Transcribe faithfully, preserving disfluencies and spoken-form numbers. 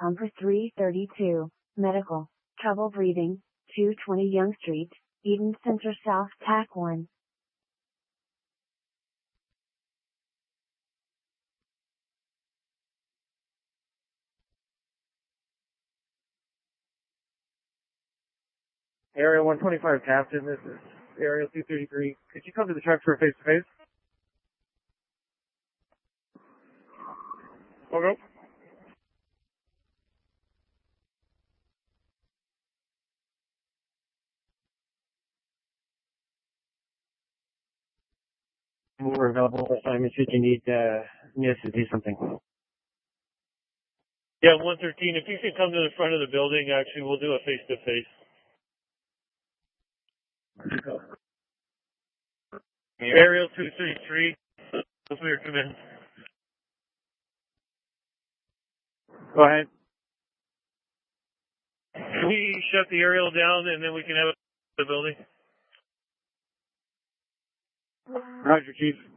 Pumper three thirty-two, medical, trouble breathing, two twenty Young Street, Eden Center South, T A C one. Area one twenty-five Captain, this is Area two thirty-three. Could you come to the truck for a face-to-face? Okay. We're available for assignment should you need, uh, need us to do something. Yeah, one thirteen, if you can come to the front of the building, actually, we'll do a face-to-face. Area two thirty-three, clear, come in. Go ahead. Can we shut the aerial down and then we can have the building? Roger, Chief.